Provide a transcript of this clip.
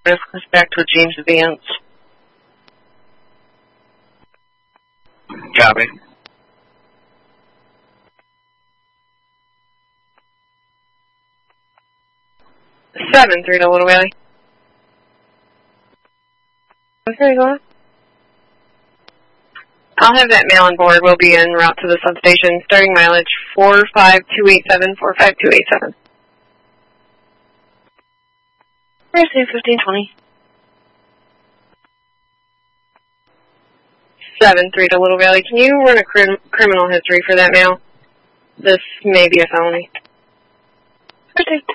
This back to James Vance. Copy. 7-3 to Little Valley. Okay, go on. I'll have that mail on board. We'll be en route to the substation. Starting mileage 45287, 45287. Receive 1520. 7-3 to Little Valley. Can you run a criminal history for that mail? This may be a felony. Receive.